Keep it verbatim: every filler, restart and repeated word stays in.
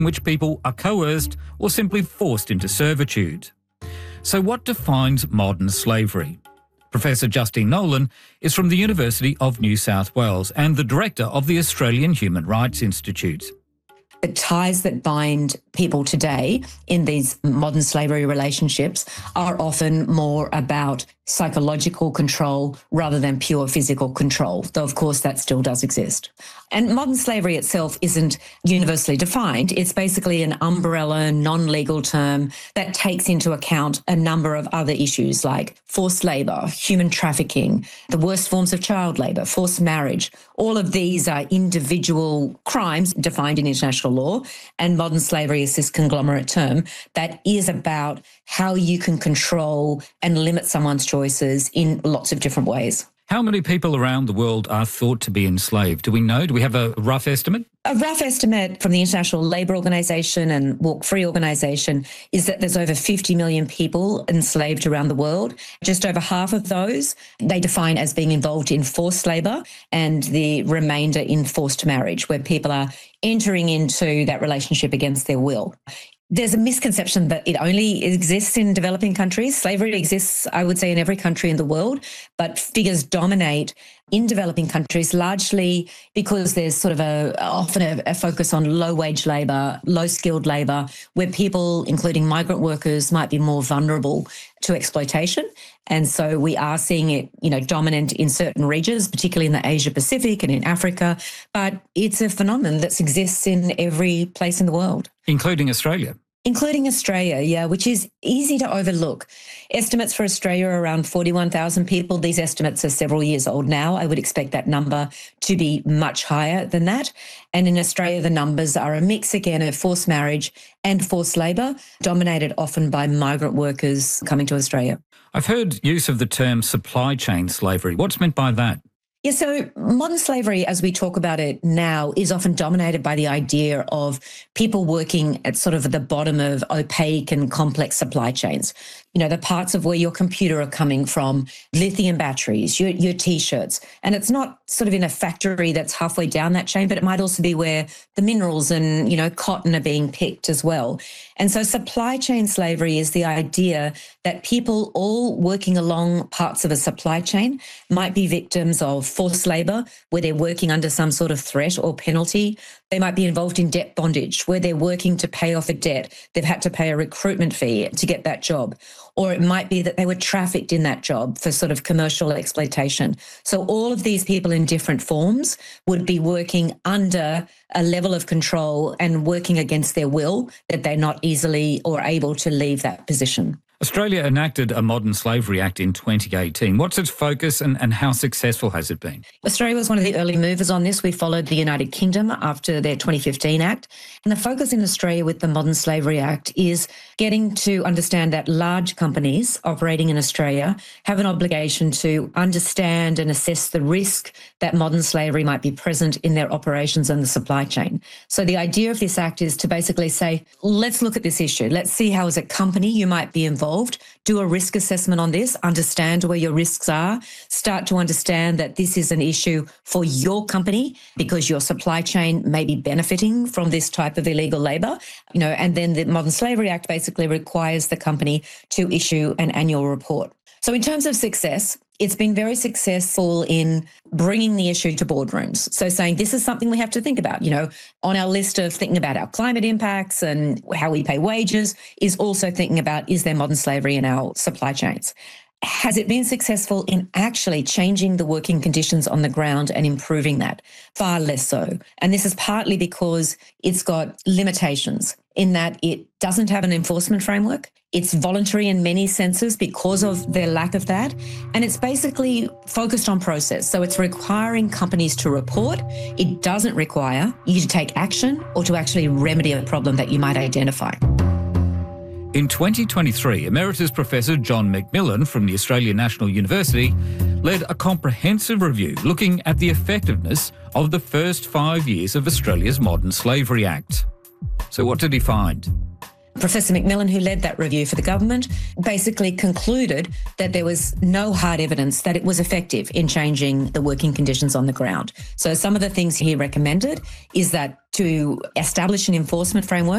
in which people are coerced or simply forced into servitude. So what defines modern slavery? Professor Justine Nolan is from the University of New South Wales and the director of the Australian Human Rights Institute. The ties that bind people today in these modern slavery relationships are often more about psychological control rather than pure physical control, though of course that still does exist. And modern slavery itself isn't universally defined. It's basically an umbrella, non-legal term that takes into account a number of other issues like forced labour, human trafficking, the worst forms of child labour, forced marriage. All of these are individual crimes defined in international law, and modern slavery is this conglomerate term that is about how you can control and limit someone's choices in lots of different ways. How many people around the world are thought to be enslaved? Do we know? Do we have a rough estimate? A rough estimate from the International Labour Organization and Walk Free Organization is that there's over fifty million people enslaved around the world. Just over half of those they define as being involved in forced labour, and the remainder in forced marriage, where people are entering into that relationship against their will. There's a misconception that it only exists in developing countries. Slavery exists, I would say, in every country in the world, but figures dominate in developing countries largely because there's sort of a often a, a focus on low-wage labour, low-skilled labour, where people, including migrant workers, might be more vulnerable to exploitation. And so we are seeing it, you know, dominant in certain regions, particularly in the Asia Pacific and in Africa, but it's a phenomenon that exists in every place in the world. Including Australia. Including Australia, yeah, which is easy to overlook. Estimates for Australia are around forty-one thousand people. These estimates are several years old now. I would expect that number to be much higher than that. And in Australia, the numbers are a mix, again, of forced marriage and forced labour, dominated often by migrant workers coming to Australia. I've heard use of the term supply chain slavery. What's meant by that? Yeah, so modern slavery, as we talk about it now, is often dominated by the idea of people working at sort of the bottom of opaque and complex supply chains. You know, the parts of where your computer are coming from, lithium batteries, your, your T-shirts. And it's not sort of in a factory that's halfway down that chain, but it might also be where the minerals and, you know, cotton are being picked as well. And so supply chain slavery is the idea that people all working along parts of a supply chain might be victims of forced labour, where they're working under some sort of threat or penalty. They might be involved in debt bondage, where they're working to pay off a debt. They've had to pay a recruitment fee to get that job. Or it might be that they were trafficked in that job for sort of commercial exploitation. So all of these people in different forms would be working under a level of control and working against their will, that they're not easily or able to leave that position. Australia enacted a Modern Slavery Act in twenty eighteen. What's its focus and, and how successful has it been? Australia was one of the early movers on this. We followed the United Kingdom after their twenty fifteen Act. And the focus in Australia with the Modern Slavery Act is getting to understand that large companies operating in Australia have an obligation to understand and assess the risk that modern slavery might be present in their operations and the supply chain. So the idea of this act is to basically say, let's look at this issue. Let's see how as a company you might be involved. Do a risk assessment on this, understand where your risks are, start to understand that this is an issue for your company because your supply chain may be benefiting from this type of illegal labour, you know, and then the Modern Slavery Act basically requires the company to issue an annual report. So in terms of success, it's been very successful in bringing the issue to boardrooms. So saying this is something we have to think about, you know, on our list of thinking about our climate impacts and how we pay wages is also thinking about, is there modern slavery in our supply chains? Has it been successful in actually changing the working conditions on the ground and improving that? Far less so. And this is partly because it's got limitations in that it doesn't have an enforcement framework. It's voluntary in many senses because of their lack of that. And it's basically focused on process. So it's requiring companies to report. It doesn't require you to take action or to actually remedy a problem that you might identify. In twenty twenty-three, Emeritus Professor John McMillan from the Australian National University led a comprehensive review looking at the effectiveness of the first five years of Australia's Modern Slavery Act. So what did he find? Professor McMillan, who led that review for the government, basically concluded that there was no hard evidence that it was effective in changing the working conditions on the ground. So some of the things he recommended is that to establish an enforcement framework